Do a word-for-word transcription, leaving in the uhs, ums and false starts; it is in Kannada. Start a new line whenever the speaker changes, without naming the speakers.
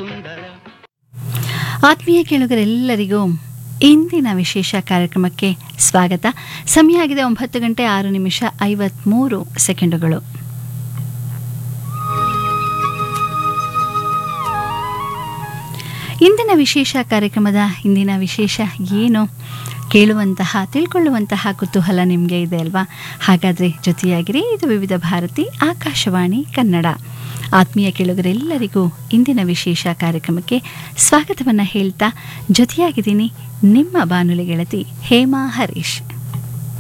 ಸುಂದರ.
ಆತ್ಮೀಯ ಕೇಳುಗರೆಲ್ಲರಿಗೂ ಇಂದಿನ ವಿಶೇಷ ಕಾರ್ಯಕ್ರಮಕ್ಕೆ ಸ್ವಾಗತ. ಸಮಯ ಆಗಿದೆ ಒಂಬತ್ತು ಗಂಟೆ ಆರು ನಿಮಿಷ ಐವತ್ಮೂರು ಸೆಕೆಂಡುಗಳು. ಇಂದಿನ ವಿಶೇಷ ಕಾರ್ಯಕ್ರಮದ ಇಂದಿನ ವಿಶೇಷ ಏನು ಕೇಳುವಂತಹ ತಿಳ್ಕೊಳ್ಳುವಂತಹ ಕುತೂಹಲ ನಿಮಗೆ ಇದೆ ಅಲ್ವಾ? ಹಾಗಾದರೆ ಜೊತೆಯಾಗಿರಿ. ಇದು ವಿವಿಧ ಭಾರತಿ ಆಕಾಶವಾಣಿ ಕನ್ನಡ. ಆತ್ಮೀಯ ಕೇಳುಗರೆಲ್ಲರಿಗೂ ಇಂದಿನ ವಿಶೇಷ ಕಾರ್ಯಕ್ರಮಕ್ಕೆ ಸ್ವಾಗತವನ್ನು ಹೇಳ್ತಾ ಜೊತೆಯಾಗಿದ್ದೀನಿ ನಿಮ್ಮ ಬಾನುಲಿ ಗೆಳತಿ ಹೇಮಾ ಹರೀಶ್.